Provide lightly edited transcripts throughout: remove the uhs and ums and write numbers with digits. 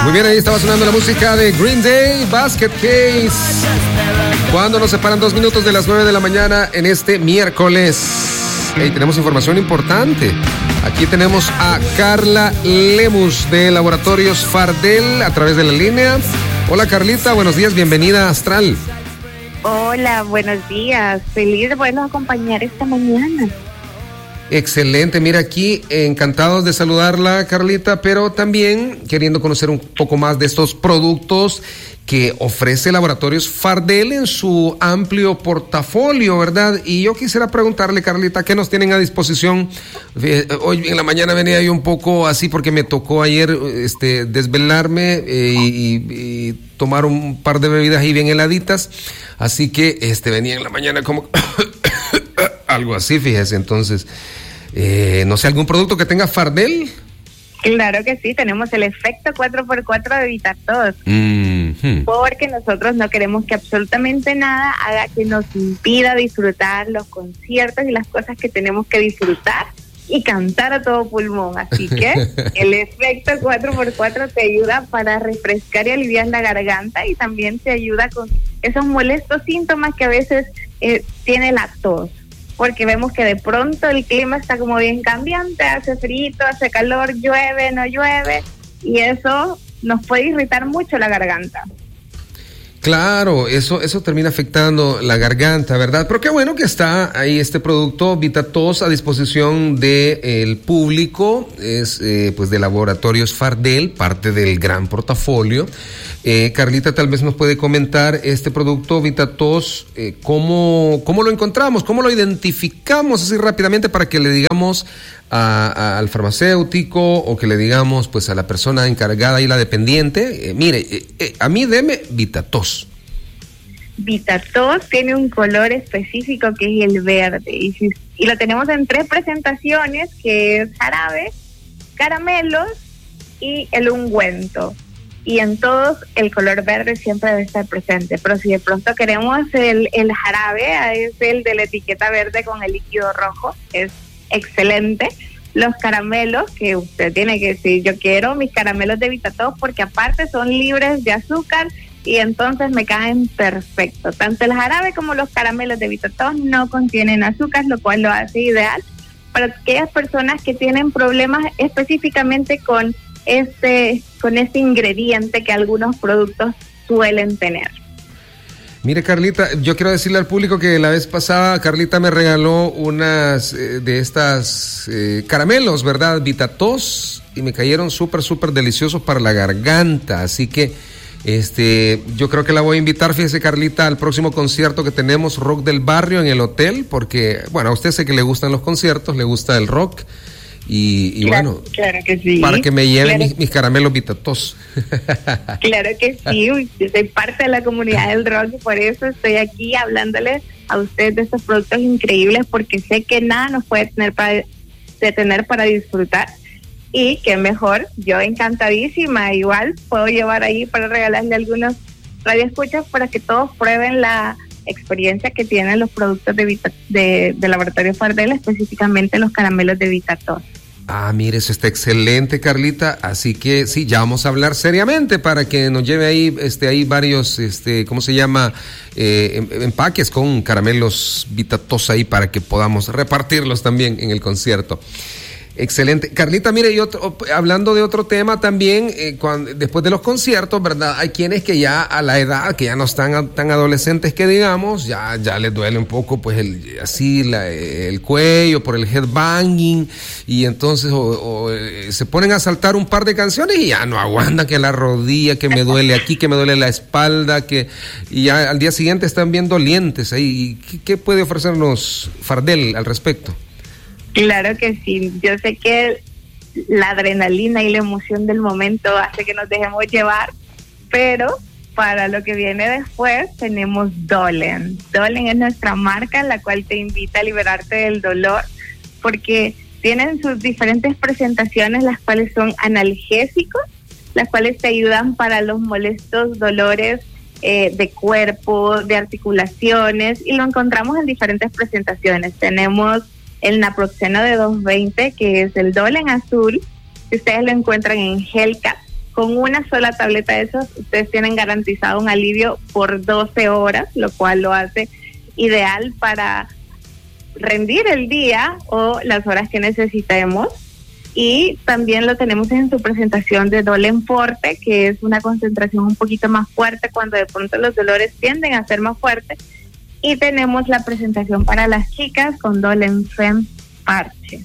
Muy bien, ahí estaba sonando la música de Green Day, Basket Case. Cuando nos separan 2 minutos de las 9 de la mañana en este miércoles. Hey, tenemos información importante. Aquí tenemos a Carla Lemus de Laboratorios Fardel a través de la línea. Hola Carlita, buenos días, bienvenida a Astral. Hola, buenos días. Feliz de podernos acompañar esta mañana. Excelente, mira aquí, encantados de saludarla Carlita, pero también queriendo conocer un poco más de estos productos que ofrece Laboratorios Fardel en su amplio portafolio, ¿verdad? Y yo quisiera preguntarle, Carlita, ¿qué nos tienen a disposición? Hoy en la mañana venía yo un poco así porque me tocó ayer desvelarme y tomar un par de bebidas ahí bien heladitas, así que venía en la mañana como algo así, fíjese, entonces, no sé, ¿algún producto que tenga Fardel? Claro que sí, tenemos el efecto 4x4 de Vitatos, porque nosotros no queremos que absolutamente nada haga que nos impida disfrutar los conciertos y las cosas que tenemos que disfrutar y cantar a todo pulmón, así que el efecto 4x4 te ayuda para refrescar y aliviar la garganta y también te ayuda con esos molestos síntomas que a veces tiene la tos, porque vemos que de pronto el clima está como bien cambiante, hace frío, hace calor, llueve, no llueve, y eso nos puede irritar mucho la garganta. Claro, eso termina afectando la garganta, ¿verdad? Pero qué bueno que está ahí este producto Vitatos a disposición del público, es pues de Laboratorios Fardel, parte del gran portafolio. Carlita tal vez nos puede comentar este producto Vitatos, cómo lo encontramos, cómo lo identificamos así rápidamente para que le digamos al farmacéutico o que le digamos pues a la persona encargada y la dependiente, mire, a mí deme Vitatos. Vitatos tiene un color específico que es el verde y lo tenemos en 3 presentaciones, que es jarabe, caramelos y el ungüento. Y en todos el color verde siempre debe estar presente, pero si de pronto queremos el jarabe, es el de la etiqueta verde con el líquido rojo, es excelente. Los caramelos, que usted tiene que decir, yo quiero mis caramelos de Vitatos porque aparte son libres de azúcar y entonces me caen perfecto. Tanto el jarabe como los caramelos de Vitatos no contienen azúcar, lo cual lo hace ideal para aquellas personas que tienen problemas específicamente con este ingrediente que algunos productos suelen tener. Mire Carlita, yo quiero decirle al público que la vez pasada Carlita me regaló unas de estas caramelos, ¿verdad? Vitatos, y me cayeron súper deliciosos para la garganta, así que yo creo que la voy a invitar, fíjese Carlita, al próximo concierto que tenemos, Rock del Barrio, en el hotel, porque, bueno, a usted sé que le gustan los conciertos, le gusta el rock, y claro, bueno, claro que sí, para que me lleven mis caramelos Vitatos. Claro que sí, yo soy parte de la comunidad del rock y por eso estoy aquí hablándoles a ustedes de estos productos increíbles, porque sé que nada nos puede detener para disfrutar, y que mejor, yo encantadísima, igual puedo llevar ahí para regalarle algunos radioescuchas para que todos prueben la experiencia que tienen los productos de Laboratorio Fardel, específicamente los caramelos de Vitatos. Ah, mire, eso está excelente, Carlita, así que sí, ya vamos a hablar seriamente para que nos lleve ahí varios, ¿cómo se llama? Empaques con caramelos Vitatos ahí para que podamos repartirlos también en el concierto. Excelente. Carlita, mire, hablando de otro tema también, después de los conciertos, ¿verdad? Hay quienes que ya a la edad, que ya no están tan adolescentes que digamos, ya les duele un poco pues el cuello por el headbanging, y entonces se ponen a saltar un par de canciones y ya no aguantan, que la rodilla, que me duele aquí, que me duele la espalda, y ya al día siguiente están bien dolientes ahí. ¿Qué puede ofrecernos Fardel al respecto? Claro que sí, yo sé que la adrenalina y la emoción del momento hace que nos dejemos llevar, pero para lo que viene después tenemos Dolen. Dolen es nuestra marca en la cual te invita a liberarte del dolor, porque tienen sus diferentes presentaciones, las cuales son analgésicos, las cuales te ayudan para los molestos dolores de cuerpo, de articulaciones, y lo encontramos en diferentes presentaciones. Tenemos el naproxeno de 220, que es el Dolen azul, que ustedes lo encuentran en gel cap, con una sola tableta de esos, ustedes tienen garantizado un alivio por 12 horas, lo cual lo hace ideal para rendir el día o las horas que necesitemos. Y también lo tenemos en su presentación de Dolen Forte, que es una concentración un poquito más fuerte cuando de pronto los dolores tienden a ser más fuertes. Y tenemos la presentación para las chicas con Dolen Fem Parche.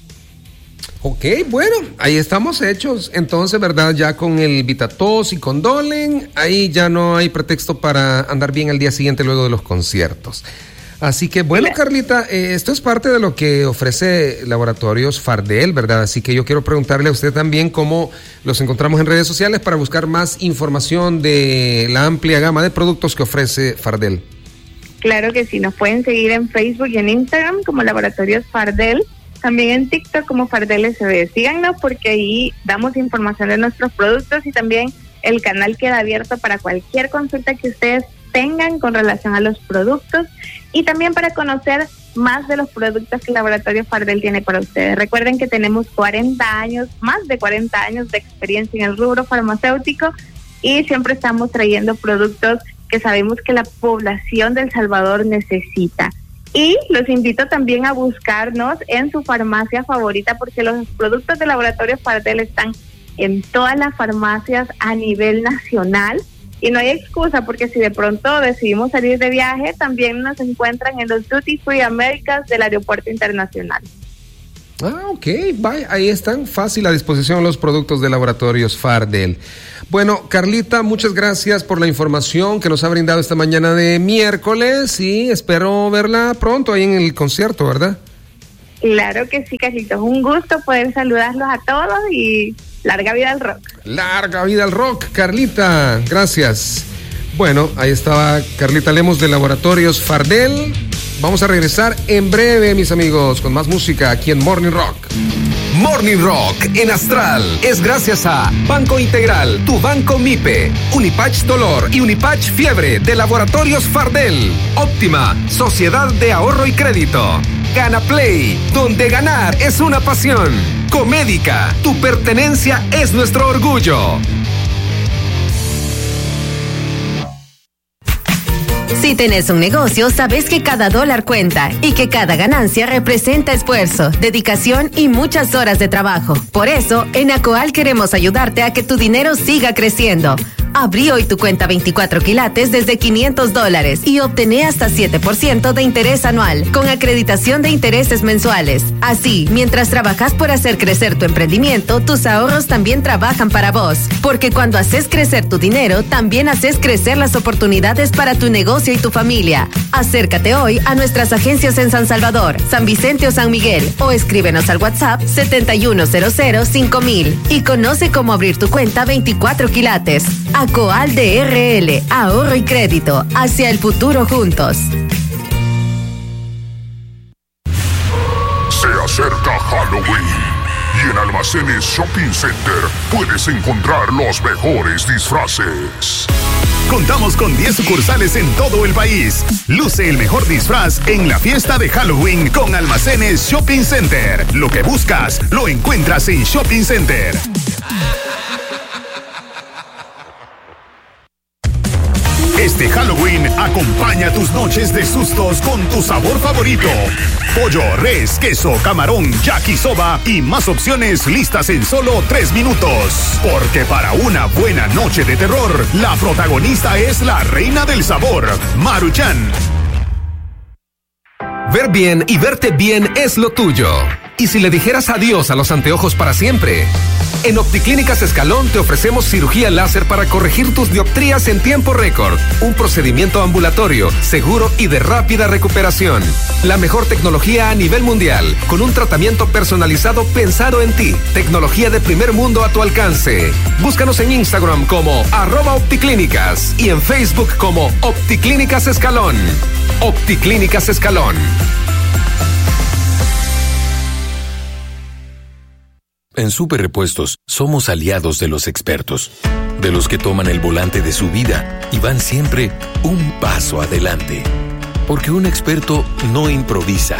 Ok, bueno, ahí estamos hechos. Entonces, ¿verdad? Ya con el Vitatos y con Dolen, ahí ya no hay pretexto para andar bien al día siguiente luego de los conciertos. Así que, bueno, Carlita, esto es parte de lo que ofrece Laboratorios Fardel, ¿verdad? Así que yo quiero preguntarle a usted también cómo los encontramos en redes sociales para buscar más información de la amplia gama de productos que ofrece Fardel. Claro que sí, nos pueden seguir en Facebook y en Instagram como Laboratorios Fardel, también en TikTok como Fardel SB. Síganos porque ahí damos información de nuestros productos y también el canal queda abierto para cualquier consulta que ustedes tengan con relación a los productos y también para conocer más de los productos que el Laboratorio Fardel tiene para ustedes. Recuerden que tenemos más de 40 años de experiencia en el rubro farmacéutico y siempre estamos trayendo productos que sabemos que la población de El Salvador necesita. Y los invito también a buscarnos en su farmacia favorita porque los productos del Laboratorio Fardel están en todas las farmacias a nivel nacional. Y no hay excusa porque si de pronto decidimos salir de viaje, también nos encuentran en los Duty Free Américas del Aeropuerto Internacional. Ah, ok, bye. Ahí están fácil a disposición los productos de Laboratorios Fardel. Bueno, Carlita, muchas gracias por la información que nos ha brindado esta mañana de miércoles y espero verla pronto ahí en el concierto, ¿verdad? Claro que sí, Carlitos. Un gusto poder saludarlos a todos y larga vida al rock. Larga vida al rock, Carlita. Gracias. Bueno, ahí estaba Carlita Lemos de Laboratorios Fardel. Vamos a regresar en breve, mis amigos, con más música aquí en Morning Rock. Morning Rock en Astral es gracias a Banco Integral, tu banco MIPE, Unipach Dolor y Unipach Fiebre de Laboratorios Fardel. Óptima, Sociedad de Ahorro y Crédito. Gana Play, donde ganar es una pasión. Comédica, tu pertenencia es nuestro orgullo. Si tenés un negocio, sabes que cada dólar cuenta y que cada ganancia representa esfuerzo, dedicación y muchas horas de trabajo. Por eso, en Acoal queremos ayudarte a que tu dinero siga creciendo. Abrí hoy tu cuenta 24 quilates desde $500 y obtené hasta 7% de interés anual con acreditación de intereses mensuales. Así, mientras trabajas por hacer crecer tu emprendimiento, tus ahorros también trabajan para vos. Porque cuando haces crecer tu dinero, también haces crecer las oportunidades para tu negocio y tu familia. Acércate hoy a nuestras agencias en San Salvador, San Vicente o San Miguel o escríbenos al WhatsApp 71005000 y conoce cómo abrir tu cuenta 24 quilates. Acoal DRL, ahorro y crédito, hacia el futuro juntos. Se acerca Halloween y en Almacenes Shopping Center puedes encontrar los mejores disfraces. Contamos con 10 sucursales en todo el país. Luce el mejor disfraz en la fiesta de Halloween con Almacenes Shopping Center. Lo que buscas, lo encuentras en Shopping Center. Este Halloween acompaña tus noches de sustos con tu sabor favorito. Pollo, res, queso, camarón, yakisoba y más opciones listas en solo 3 minutos. Porque para una buena noche de terror, la protagonista es la reina del sabor, Maruchan. Ver bien y verte bien es lo tuyo. ¿Y si le dijeras adiós a los anteojos para siempre? En Opticlínicas Escalón te ofrecemos cirugía láser para corregir tus dioptrías en tiempo récord. Un procedimiento ambulatorio, seguro y de rápida recuperación. La mejor tecnología a nivel mundial, con un tratamiento personalizado pensado en ti. Tecnología de primer mundo a tu alcance. Búscanos en Instagram como @Opticlínicas y en Facebook como Opticlínicas Escalón. Opticlínicas Escalón. En Super Repuestos somos aliados de los expertos, de los que toman el volante de su vida y van siempre un paso adelante. Porque un experto no improvisa,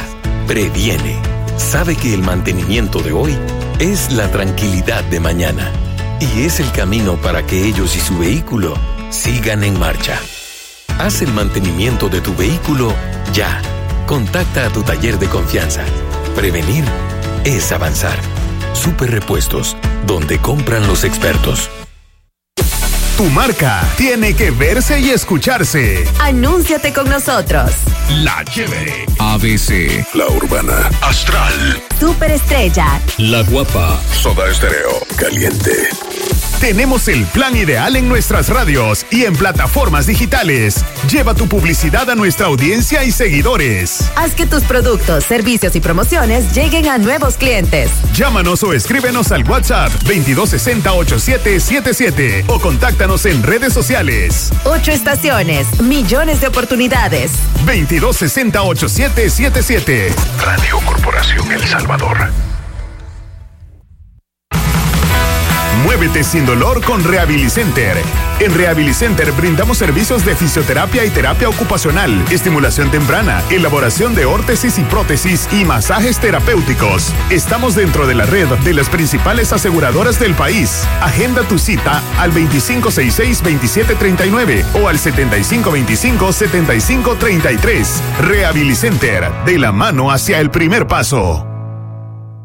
previene. Sabe que el mantenimiento de hoy es la tranquilidad de mañana. y es el camino para que ellos y su vehículo sigan en marcha. Haz el mantenimiento de tu vehículo ya. Contacta a tu taller de confianza. Prevenir es avanzar. Super Repuestos, donde compran los expertos. Tu marca tiene que verse y escucharse. Anúnciate con nosotros. La Chévere, ABC, La Urbana, Astral, Superestrella, La Guapa, Soda Estéreo, Caliente. Tenemos el plan ideal en nuestras radios y en plataformas digitales. Lleva tu publicidad a nuestra audiencia y seguidores. Haz que tus productos, servicios y promociones lleguen a nuevos clientes. Llámanos o escríbenos al WhatsApp 2260-8777 o contáctanos en redes sociales. 8 estaciones, millones de oportunidades. 2260-8777. Radio Corporación El Salvador. Muévete sin dolor con Rehabilicenter. En Rehabilicenter brindamos servicios de fisioterapia y terapia ocupacional, estimulación temprana, elaboración de órtesis y prótesis y masajes terapéuticos. Estamos dentro de la red de las principales aseguradoras del país. Agenda tu cita al 2566-2739 o al 7525-7533. Rehabilicenter, de la mano hacia el primer paso.